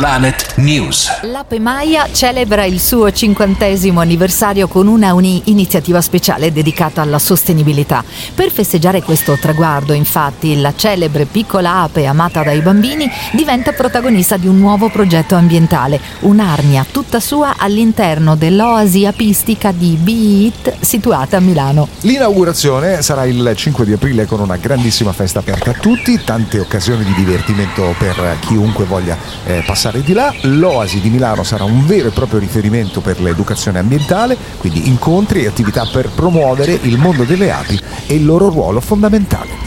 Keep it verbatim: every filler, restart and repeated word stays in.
Planet News. L'Ape Maya celebra il suo cinquantesimo anniversario con una uni- iniziativa speciale dedicata alla sostenibilità. Per festeggiare questo traguardo, infatti, la celebre piccola ape amata dai bambini diventa protagonista di un nuovo progetto ambientale, un'arnia tutta sua all'interno dell'oasi apistica di Be-It situata a Milano. L'inaugurazione sarà il cinque di aprile con una grandissima festa aperta a tutti, tante occasioni di divertimento per chiunque voglia eh, passare di là. L'oasi di Milano sarà un vero e proprio riferimento per l'educazione ambientale, quindi incontri e attività per promuovere il mondo delle api e il loro ruolo fondamentale.